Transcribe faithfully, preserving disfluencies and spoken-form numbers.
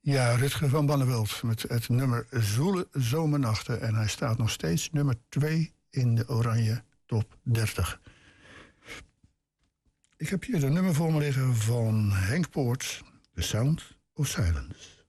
Ja, Rutger van Banneveld met het nummer Zoele Zomernachten. En hij staat nog steeds nummer twee in de Oranje Top dertig. Ik heb hier een nummer voor me liggen van Henk Poort, The Sound of Silence.